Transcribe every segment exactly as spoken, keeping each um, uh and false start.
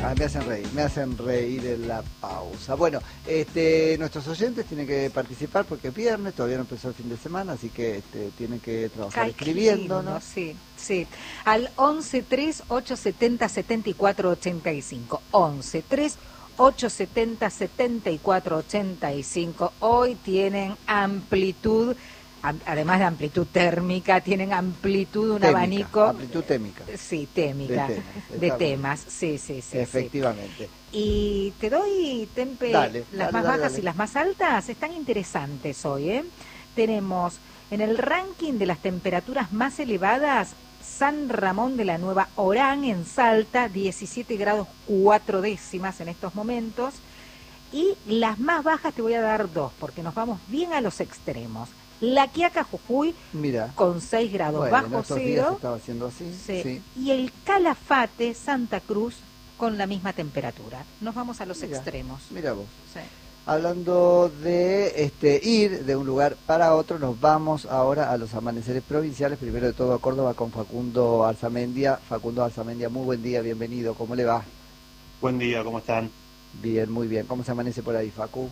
Ah, me hacen reír, me hacen reír en la pausa. Bueno, este, nuestros oyentes tienen que participar porque es viernes, todavía no empezó el fin de semana, así que este, tienen que trabajar Ay, escribiendo, lindo, ¿no? Sí, sí. Al once tres ocho setenta setenta y cuatro ochenta y cinco. once tres ocho setenta setenta y cuatro ochenta y cinco. Hoy tienen amplitud, además de amplitud térmica, tienen amplitud, un Témica, abanico. amplitud témica. Sí, témica. De temas. De Está temas, sí, sí, sí. Efectivamente. Sí. Y te doy, Tempe, Dale, las dale, más dale, bajas dale. y las más altas están interesantes hoy, ¿eh? Tenemos en el ranking de las temperaturas más elevadas, San Ramón de la Nueva Orán en Salta, diecisiete grados cuatro décimas en estos momentos. Y las más bajas te voy a dar dos, porque nos vamos bien a los extremos. La Quiaca, Jujuy, Mira, con seis grados bueno, bajo estos días cero. estaba haciendo así. Sí. Sí. Y el Calafate, Santa Cruz, con la misma temperatura. Nos vamos a los Mira, extremos. Mira vos. Sí. Hablando de este ir de un lugar para otro, nos vamos ahora a los amaneceres provinciales. Primero de todo a Córdoba con Facundo Alzamendia. Facundo Alzamendia, muy buen día, bienvenido. ¿Cómo le va? Buen día, ¿cómo están? Bien, muy bien. ¿Cómo se amanece por ahí, Facu?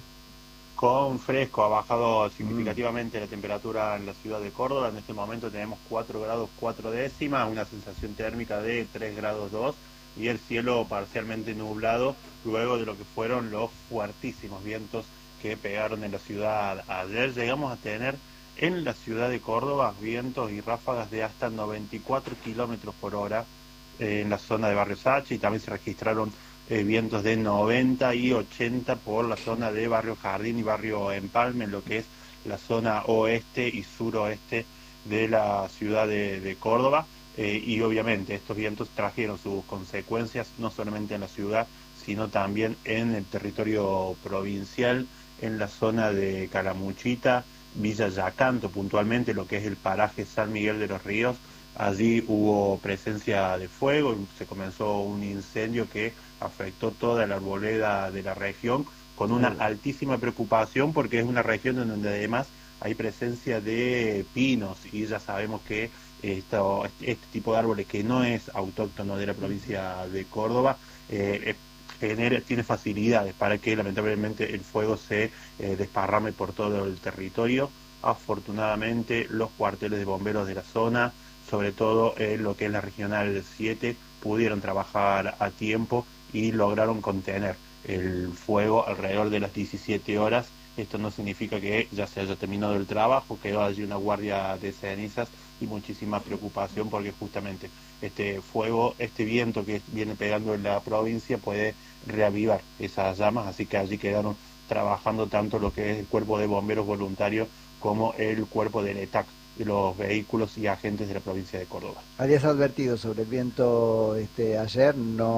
Con fresco, ha bajado significativamente mm. la temperatura en la ciudad de Córdoba. En este momento tenemos cuatro grados cuatro décimas, una sensación térmica de tres grados dos y el cielo parcialmente nublado luego de lo que fueron los fuertísimos vientos que pegaron en la ciudad ayer. Llegamos a tener en la ciudad de Córdoba vientos y ráfagas de hasta noventa y cuatro kilómetros por hora eh, en la zona de Barrio Sachi, y también se registraron Eh, vientos de noventa y ochenta por la zona de Barrio Jardín y Barrio Empalme, en lo que es la zona oeste y suroeste de la ciudad de, de Córdoba, eh, y obviamente estos vientos trajeron sus consecuencias no solamente en la ciudad, sino también en el territorio provincial, en la zona de Calamuchita, Villa Yacanto puntualmente, lo que es el paraje San Miguel de los Ríos. Allí hubo presencia de fuego, se comenzó un incendio que afectó toda la arboleda de la región, con una altísima preocupación porque es una región en donde además hay presencia de pinos, y ya sabemos que esto, este tipo de árboles, que no es autóctono de la provincia de Córdoba, eh, genera, tiene facilidades para que lamentablemente el fuego se eh, desparrame por todo el territorio. Afortunadamente los cuarteles de bomberos de la zona, sobre todo en lo que es la Regional siete, pudieron trabajar a tiempo y lograron contener el fuego alrededor de las diecisiete horas. Esto no significa que ya se haya terminado el trabajo, quedó allí una guardia de cenizas y muchísima preocupación porque justamente este fuego, este viento que viene pegando en la provincia puede reavivar esas llamas, así que allí quedaron trabajando tanto lo que es el cuerpo de bomberos voluntarios como el cuerpo del E T A C, de los vehículos y agentes de la provincia de Córdoba. Habías advertido sobre el viento este, ayer,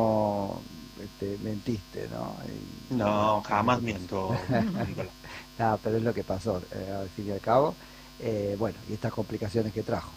no este, mentiste, ¿no? Y, no, jamás miento, Nicolás. No, pero es lo que pasó, eh, al fin y al cabo. Eh, bueno, y estas complicaciones que trajo.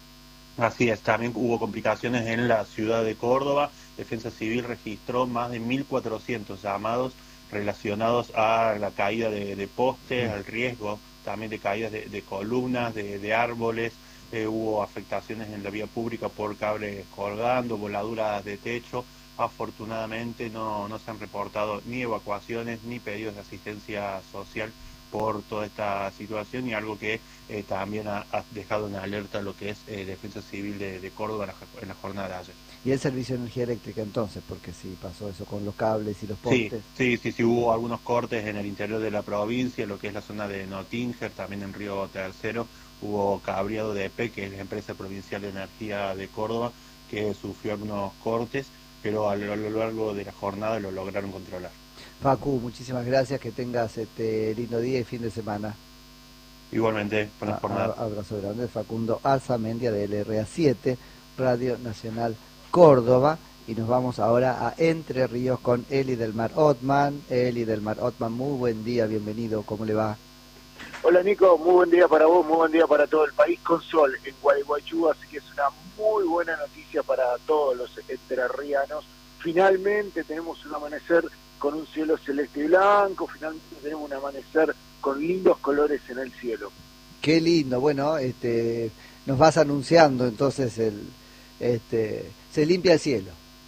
Así es, también hubo complicaciones en la ciudad de Córdoba. Defensa Civil registró más de mil cuatrocientos llamados relacionados a la caída de, de postes, mm. al riesgo también de caídas de, de columnas, de, de árboles. Eh, hubo afectaciones en la vía pública por cables colgando, voladuras de techo. Afortunadamente no, no se han reportado ni evacuaciones ni pedidos de asistencia social por toda esta situación, y algo que eh, también ha, ha dejado en alerta lo que es eh, Defensa Civil de, de Córdoba en la, en la jornada de ayer. ¿Y el servicio de energía eléctrica entonces? Porque sí, pasó eso con los cables y los postes. Sí, sí, sí, sí, hubo algunos cortes en el interior de la provincia, lo que es la zona de Notinger, también en Río Tercero, hubo cableado de E P E, que es la empresa provincial de energía de Córdoba, que sufrió algunos cortes, pero a lo, a lo largo de la jornada lo lograron controlar. Facu, muchísimas gracias, que tengas este lindo día y fin de semana. Igualmente, buena jornada. Abrazo grande, Facundo Alzamendia de L R A siete, Radio Nacional Córdoba, y nos vamos ahora a Entre Ríos con Eli del Mar Otman. Eli del Mar Otman, muy buen día, bienvenido, ¿cómo le va? Hola Nico, muy buen día para vos, muy buen día para todo el país, con sol en Gualeguaychú, así que es una muy buena noticia para todos los entrerrianos. Finalmente tenemos un amanecer con un cielo celeste y blanco, finalmente tenemos un amanecer con lindos colores en el cielo. Qué lindo, bueno, este, nos vas anunciando entonces el, este, se limpia el cielo.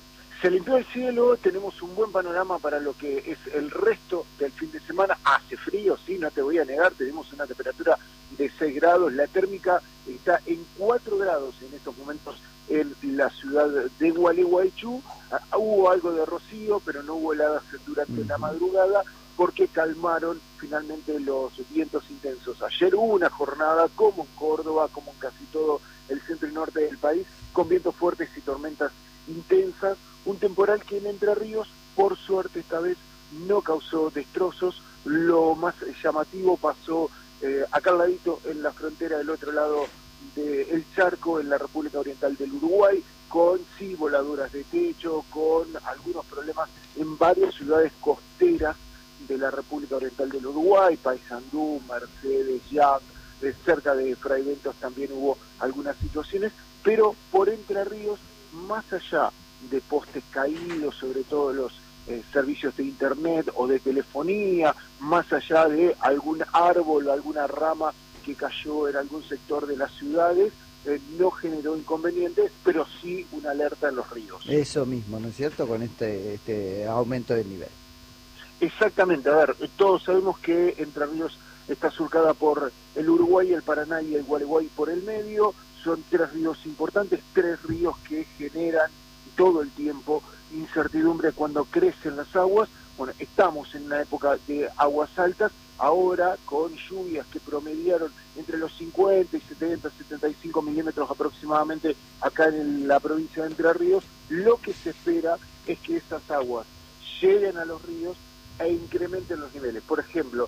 Se limpió el cielo, tenemos un buen panorama para lo que es el resto del fin de semana. Hace frío, sí, no te voy a negar, tenemos una temperatura de seis grados, la térmica está en cuatro grados en estos momentos en la ciudad de Gualeguaychú. Uh, hubo algo de rocío, pero no hubo heladas durante uh-huh. la madrugada, porque calmaron finalmente los vientos intensos. Ayer hubo una jornada, como en Córdoba, como en casi todo el centro y norte del país, con vientos fuertes y tormentas intensas, un temporal que en Entre Ríos, por suerte esta vez, no causó destrozos. Lo más llamativo pasó eh, acá al ladito, en la frontera del otro lado del charco, en la República Oriental del Uruguay, con sí voladuras de techo, con algunos problemas en varias ciudades costeras de la República Oriental del Uruguay, Paysandú, Mercedes, Yang, de cerca de Fraiventos también hubo algunas situaciones, pero por Entre Ríos, más allá de postes caídos, sobre todo los eh, servicios de internet o de telefonía, más allá de algún árbol o alguna rama que cayó en algún sector de las ciudades, eh, no generó inconvenientes, pero sí una alerta en los ríos. Eso mismo, ¿no es cierto?, con este, este aumento del nivel. Exactamente, a ver, todos sabemos que Entre Ríos está surcada por el Uruguay, el Paraná y el Gualeguay por el medio. Son tres ríos importantes, tres ríos que generan todo el tiempo incertidumbre cuando crecen las aguas. Bueno, estamos en una época de aguas altas, ahora con lluvias que promediaron entre los cincuenta y setenta, setenta y cinco milímetros aproximadamente acá en la provincia de Entre Ríos. Lo que se espera es que esas aguas lleguen a los ríos e incrementen los niveles. Por ejemplo,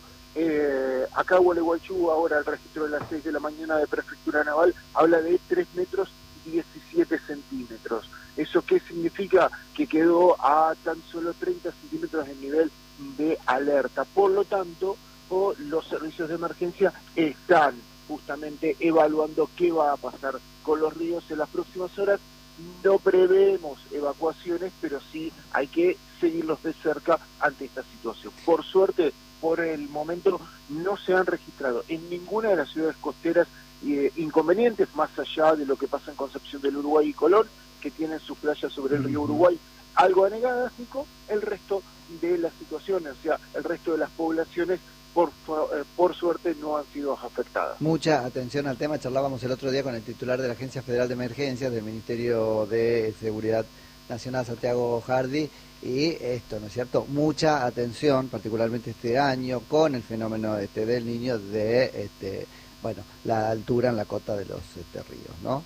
eh, acá Gualeguaychú, ahora el registro de las seis de la mañana de Prefectura Naval, habla de tres metros diecisiete centímetros. ¿Eso qué significa? Que quedó a tan solo treinta centímetros de nivel de alerta. Por lo tanto, oh, los servicios de emergencia están justamente evaluando qué va a pasar con los ríos en las próximas horas. No prevemos evacuaciones, pero sí hay que seguirlos de cerca ante esta situación. Por suerte, por el momento, no se han registrado en ninguna de las ciudades costeras eh, inconvenientes, más allá de lo que pasa en Concepción del Uruguay y Colón, que tienen sus playas sobre el río Uruguay algo anegásico. El resto de las situaciones, o sea, el resto de las poblaciones, por, eh, por suerte, no han sido afectadas. Mucha atención al tema. Charlábamos el otro día con el titular de la Agencia Federal de Emergencias del Ministerio de Seguridad Nacional, Santiago Hardy, y esto, ¿no es cierto? Mucha atención, particularmente este año, con el fenómeno este del Niño, de este, bueno, la altura en la cota de los este, ríos, ¿no?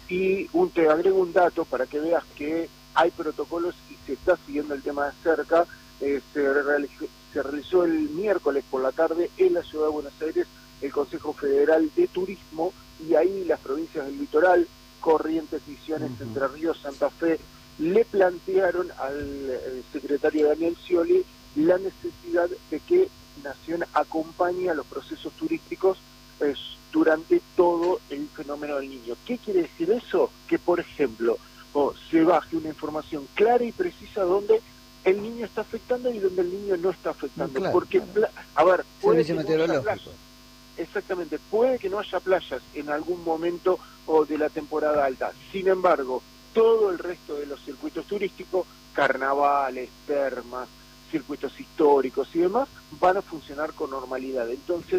Y un, te agrego un dato para que veas que hay protocolos y se está siguiendo el tema de cerca. Eh, se, realizó, se realizó el miércoles por la tarde en la ciudad de Buenos Aires el Consejo Federal de Turismo, y ahí las provincias del litoral, Corrientes, Misiones, uh-huh. Entre Ríos, Santa Fe, le plantearon al secretario Daniel Scioli la necesidad de que Nación acompañe a los procesos turísticos pues, durante todo el fenómeno del Niño. ¿Qué quiere decir eso? Que, por ejemplo, oh, se baje una información clara y precisa donde el niño está afectando y donde el niño no está afectando. Claro, Porque, claro. a ver, puede Servicio que no haya meteorológico. playas. Exactamente, puede que no haya playas en algún momento o de la temporada alta. Sin embargo, todo el resto de los circuitos turísticos, carnavales, termas, circuitos históricos y demás, van a funcionar con normalidad. Entonces,